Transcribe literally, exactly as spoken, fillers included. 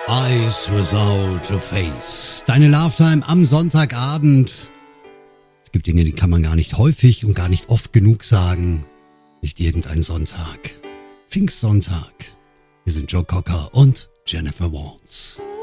Eyes Without a Face. Deine Love-Time am Sonntagabend. Es gibt Dinge, die kann man gar nicht häufig und gar nicht oft genug sagen. Nicht irgendein Sonntag. Pfingstsonntag. Wir sind Joe Cocker und Jennifer Warnes.